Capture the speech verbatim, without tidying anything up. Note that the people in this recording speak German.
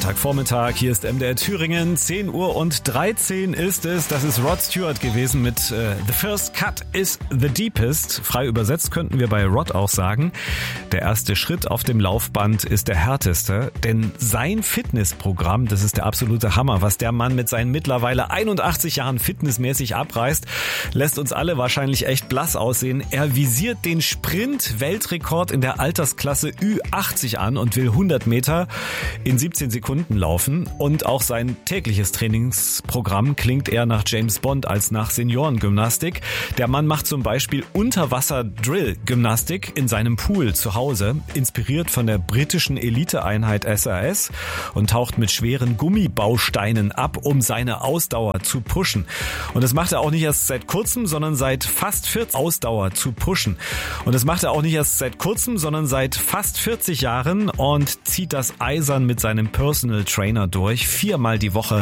Freitagvormittag, hier ist M D R Thüringen, zehn Uhr und dreizehn ist es. Das ist Rod Stewart gewesen mit äh, The First Cut is the Deepest. Frei übersetzt könnten wir bei Rod auch sagen, der erste Schritt auf dem Laufband ist der härteste, denn sein Fitnessprogramm, das ist der absolute Hammer, was der Mann mit seinen mittlerweile einundachtzig Jahren fitnessmäßig abreißt, lässt uns alle wahrscheinlich echt blass aussehen. Er visiert den Sprint-Weltrekord in der Altersklasse Ü achtzig an und will hundert Meter in siebzehn Sekunden laufen, und auch sein tägliches Trainingsprogramm klingt eher nach James Bond als nach Seniorengymnastik. Der Mann macht zum Beispiel Unterwasser-Drill-Gymnastik in seinem Pool zu Hause, inspiriert von der britischen Eliteeinheit S R S, und taucht mit schweren Gummibausteinen ab, um seine Ausdauer zu pushen. Und das macht er auch nicht erst seit kurzem, sondern seit fast vierzig Ausdauer zu pushen. Und das macht er auch nicht erst seit kurzem, sondern seit fast vierzig Jahren und zieht das eisern mit seinem Personal Trainer durch. Viermal die Woche